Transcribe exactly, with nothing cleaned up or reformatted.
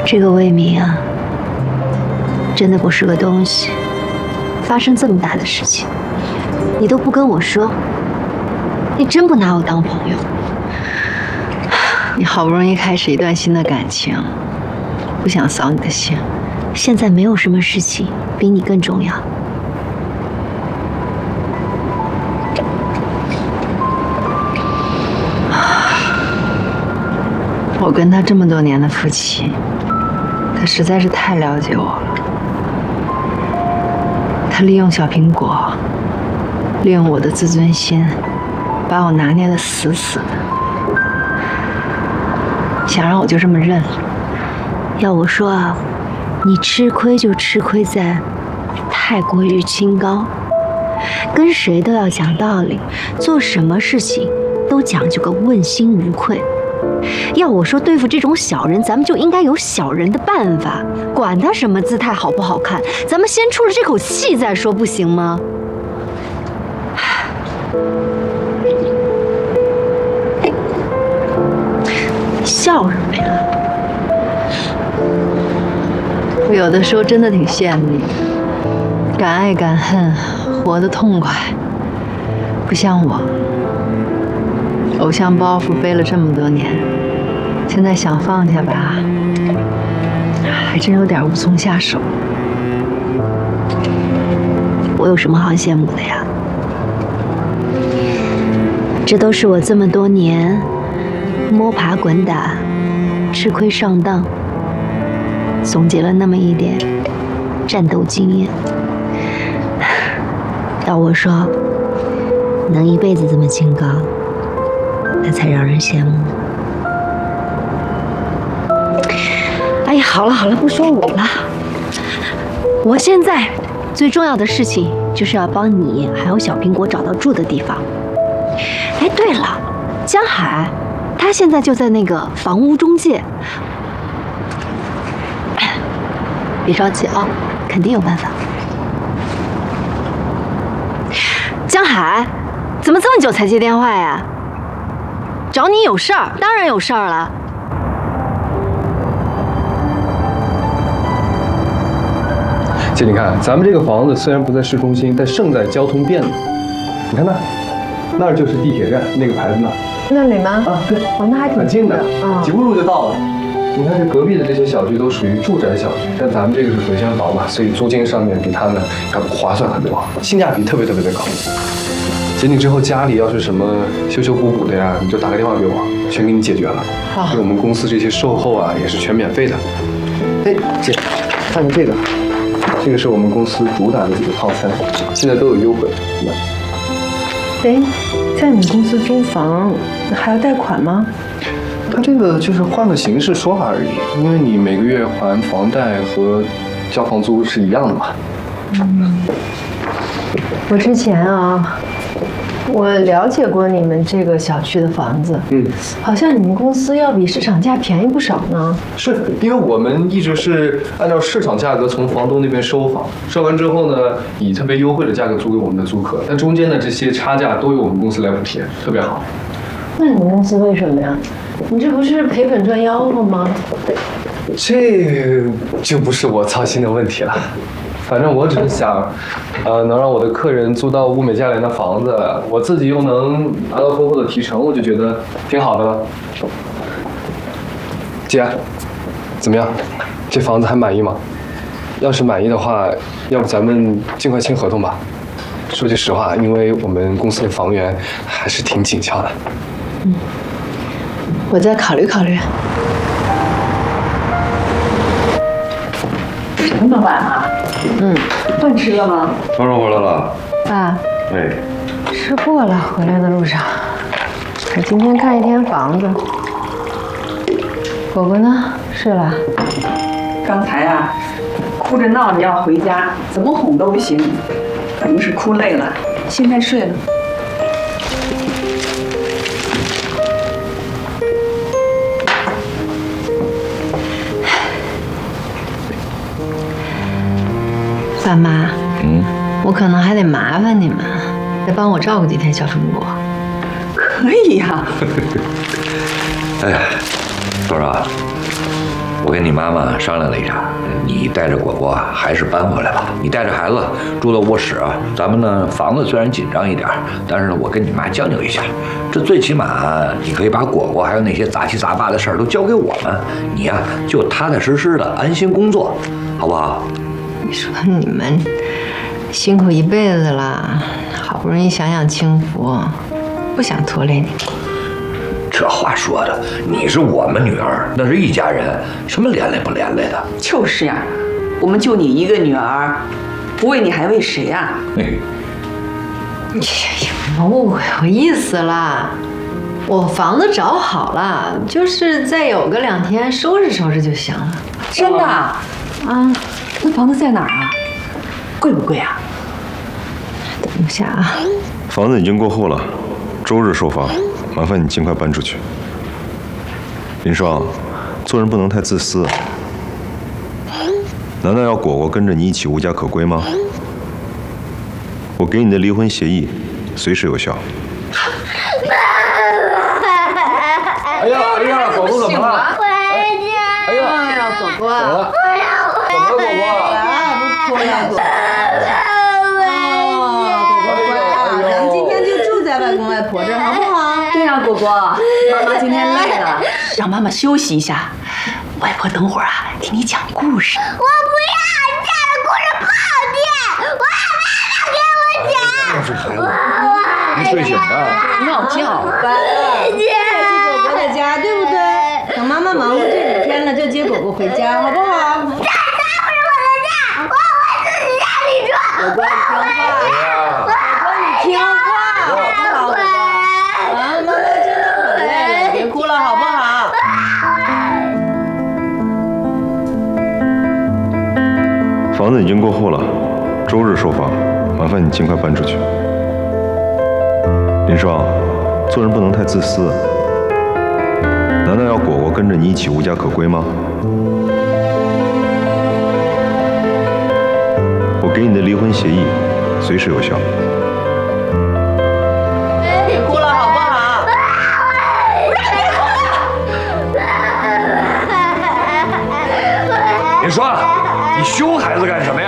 这个魏明啊，真的不是个东西。发生这么大的事情，你都不跟我说，你真不拿我当朋友。 你好不容易开始一段新的感情，不想扫你的兴。 现在没有什么事情比你更重要。 我跟他这么多年的夫妻，他实在是太了解我了。他利用小苹果，利用我的自尊心，把我拿捏得死死的，想让我就这么认了。 要我说啊，你吃亏就吃亏在太过于清高，跟谁都要讲道理，做什么事情都讲究个问心无愧。要我说，对付这种小人，咱们就应该有小人的办法，管他什么姿态好不好看，咱们先出了这口气再说，不行吗？笑什么呀？ 我有的时候真的挺羡慕你的，敢爱敢恨，活得痛快，不像我。偶像包袱背了这么多年，现在想放下吧，还真有点无从下手。 我有什么好羡慕的呀？这都是我这么多年摸爬滚打、吃亏上当，总结了那么一点战斗经验。要我说，能一辈子这么清高，那才让人羡慕。哎呀，好了好了，不说我了。我现在最重要的事情就是要帮你还有小苹果找到住的地方。哎，对了，江海，他现在就在那个房屋中介。别着急啊，肯定有办法。江海，怎么这么久才接电话呀？找你有事儿，当然有事儿了。 姐，你看，咱们这个房子虽然不在市中心，但胜在交通便利。你看那，那儿就是地铁站，那个牌子那儿。 那里吗？ 啊，对， 哦，那还挺很近的， 啊， 几步路就到了。你看这隔壁的这些小区都属于住宅小区，但咱们这个是回迁房嘛，所以租金上面比他们要划算很多，性价比特别特别的高。姐，你之后家里要是什么修修补补的呀，你就打个电话给我，全给你解决了。 好， 对我们公司这些售后啊也是全免费的。哎，姐，看看这个，这个是我们公司主打的几个套餐，现在都有优惠。 哎，在你们公司租房还要贷款吗？ 它这个就是换个形式说法而已，因为你每个月还房贷和交房租是一样的嘛。 嗯，我之前啊，我了解过你们这个小区的房子，嗯，好像你们公司要比市场价便宜不少呢。 是因为我们一直是按照市场价格从房东那边收房，收完之后呢，以特别优惠的价格租给我们的租客，但中间的这些差价都由我们公司来补贴，特别好。 那你们公司为什么呀？你这不是赔本赚吆喝吗？ 这就不是我操心的问题了。反正我只是想，呃，能让我的客人租到物美价廉的房子，我自己又能拿到丰厚的提成，我就觉得挺好的了。姐，怎么样？这房子还满意吗？要是满意的话，要不咱们尽快签合同吧。说句实话，因为我们公司的房源还是挺紧俏的。 嗯，我再考虑考虑。 这么晚啊？ 嗯， 饭吃了吗？ 什么时候回来了？ 爸， 哎， 吃过了，回来的路上。我今天看一天房子。果果呢？睡了？ 刚才啊，哭着闹着要回家，怎么哄都不行，可能是哭累了，现在睡了。 爸妈， 嗯， 我可能还得麻烦你们，再帮我照顾几天小苹果。 可以呀、啊。 哎，朵儿啊， 我跟你妈妈商量了一下，你带着果果啊，还是搬回来吧。你带着孩子住到卧室啊，咱们呢房子虽然紧张一点，但是呢我跟你妈将就一下，这最起码你可以把果果还有那些杂七杂八的事儿都交给我们，你呀、啊、就踏踏实实的安心工作，好不好？ 你说你们辛苦一辈子了，好不容易享享清福，不想拖累你。 这话说的，你是我们女儿，那是一家人，什么连累不连累的？ 就是呀，我们就你一个女儿，不为你还为谁呀？ 哎， 你们误会我意思了，我房子找好了，就是再有个两天收拾收拾就行了。 真的？啊，那房子在哪儿啊？贵不贵啊？ 等一下啊， 房子已经过户了，周日售房。麻烦你尽快搬出去。林双，做人不能太自私。难道要果果跟着你一起无家可归吗？我给你的离婚协议随时有效。 哎呀哎呀，果果怎么了？ 回家。 哎呀哎呀，果果， 怎么了？怎么了，果果？ 啊，不哭了，果果。 咱今天就住在外公外婆这儿，好不好？ 对呀，果果，妈妈今天累了，让妈妈休息一下。外婆等会儿啊，给你讲故事。 我不要，你讲的故事不好听，我让妈妈给我讲。 要是孩子，没睡醒呢。 闹觉。 这是果果的家，对不对？等妈妈忙活这几天了，就接果果回家，好不好？ 这家不是我的家，我回自己家里住。 果果，你听话。果果，你听话，好不好？果果，啊，妈妈真的很累了，别哭了，好不好？ 房子已经过户了，周日售房，麻烦你尽快搬出去。林双，做人不能太自私。难道要果果跟着你一起无家可归吗？我给你的离婚协议随时有效。 别哭了，好不好？ 林双，你凶孩子干什么呀？